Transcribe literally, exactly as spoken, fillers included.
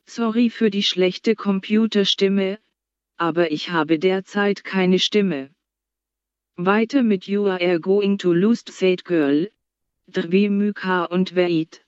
Sorry für die schlechte Computerstimme, aber ich habe derzeit keine Stimme. Weiter mit You Are Going to Lose That Girl, Drwie Mykha und Wait.